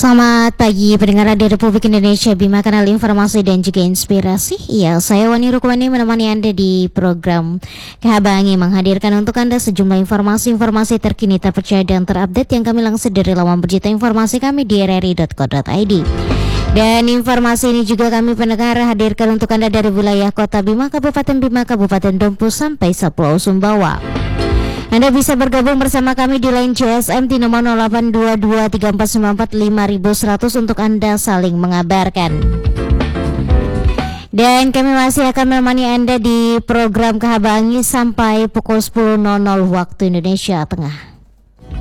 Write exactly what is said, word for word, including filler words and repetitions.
Selamat pagi pendengar Radio Republik Indonesia, Bima Kanal Informasi dan juga Inspirasi. Ya, saya Wani Rukwani menemani Anda di program Kehabangi, menghadirkan untuk Anda sejumlah informasi-informasi terkini, terpercaya dan terupdate yang kami langsung dari laman berita informasi kami di r r i dot co dot i d. Dan informasi ini juga kami pendengar hadirkan untuk Anda dari wilayah Kota Bima, Kabupaten Bima, Kabupaten Dompu sampai Pulau Sumbawa. Anda bisa bergabung bersama kami di line C S M di nomor nol delapan dua dua tiga empat sembilan empat lima seratus untuk Anda saling mengabarkan. Dan kami masih akan menemani Anda di program Kehabangi sampai pukul sepuluh waktu Indonesia Tengah.